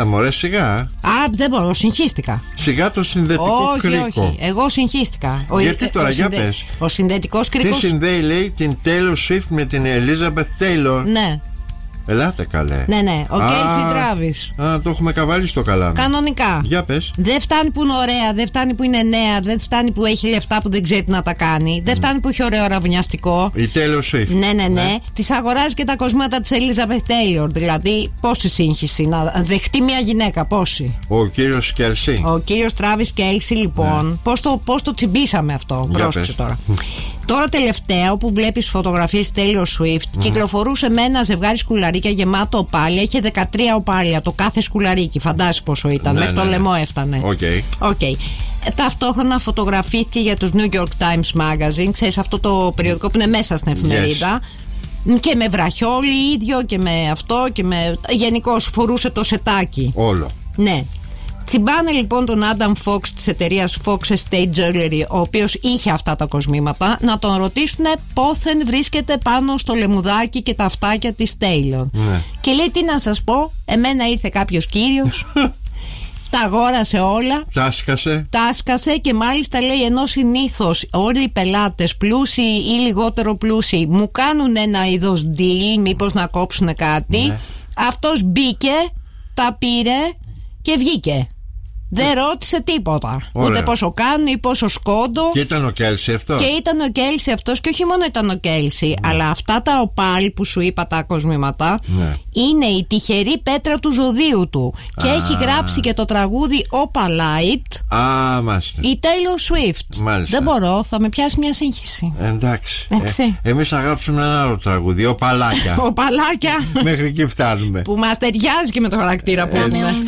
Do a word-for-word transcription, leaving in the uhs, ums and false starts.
μωρέ, σιγά. Α, δεν μπορώ, συγχύστηκα. Σιγά το συνδετικό όχι, κρίκο. Όχι, εγώ συγχύστηκα. Γιατί ο, τώρα, ο για συνδε... πες. Ο συνδετικός κρίκος. Τι συνδέει, λέει, την Taylor Swift με την Elizabeth Taylor? Ναι. Ελάτε καλέ. Ναι, ναι, ο Κέλσι Τράβις. Α, το έχουμε καβάλει στο καλά. Κανονικά. Για πες. Δεν φτάνει που είναι ωραία, δεν φτάνει που είναι νέα, δεν φτάνει που έχει λεφτά που δεν ξέρει τι να τα κάνει, δεν φτάνει που έχει ωραίο ραβωνιαστικό. Η Taylor Swift. Ναι, ναι, ναι. ναι. Τη αγοράζει και τα κοσμήματα τη Elizabeth Taylor. Δηλαδή, πόση σύγχυση να δεχτεί μια γυναίκα, πόση. Ο κύριος Κέλσι. Ο κύριος Τράβις Κέλσι, λοιπόν. Ναι. Πώς το, πώς το τσιμπήσαμε αυτό. Πρόσεξε τώρα. Τώρα τελευταία, όπου βλέπεις φωτογραφίες Taylor Swift, mm. κυκλοφορούσε με ένα ζευγάρι σκουλαρίκια γεμάτο οπάλια. Είχε δεκατρία οπάλια το κάθε σκουλαρίκι. Φαντάζεσαι πόσο ήταν. Ναι, μέχρι ναι, το ναι. λαιμό έφτανε. Okay. Okay. Ταυτόχρονα φωτογραφήθηκε για τους New York Times Magazine. Ξέρεις, αυτό το περιοδικό που είναι μέσα στην εφημερίδα. Yes. Και με βραχιόλι ίδιο και με αυτό και με... Γενικώς φορούσε το σετάκι. Όλο. Ναι. Τσιμπάνε λοιπόν τον Adam Fox της εταιρείας Fox Estate Jewelry, ο οποίος είχε αυτά τα κοσμήματα, να τον ρωτήσουν πόθεν βρίσκεται πάνω στο λεμουδάκι και τα αυτάκια της Taylor. Ναι. Και λέει, τι να σας πω, εμένα ήρθε κάποιος κύριος, τα αγόρασε όλα, τάσκασε. τάσκασε και μάλιστα λέει, ενώ συνήθως όλοι οι πελάτες πλούσιοι ή λιγότερο πλούσιοι μου κάνουν ένα είδος deal, μήπως να κόψουν κάτι, ναι. Αυτός μπήκε, τα πήρε και βγήκε. Δεν ρώτησε τίποτα. Ωραία. Ούτε πόσο κάνουν ή πόσο σκόντο. Και ήταν ο Κέλσι αυτός. Και ήταν ο Κέλσι αυτός. Και όχι μόνο ήταν ο Κέλσι, ναι. Αλλά αυτά τα οπάλ που σου είπα, τα κοσμήματα, ναι. Είναι η τυχερή πέτρα του ζωδίου του. Και α. έχει γράψει και το τραγούδι Opalite. Α, μάλιστα. Η Taylor Swift. Μάλιστα. Δεν μπορώ, θα με πιάσει μια σύγχυση. Εντάξει. Ε, Εμείς θα γράψουμε ένα άλλο τραγούδι. Οπαλάκια. Οπαλάκια. Μέχρι εκεί φτάνουμε. Που μας ταιριάζει και με το χαρακτήρα που είναι.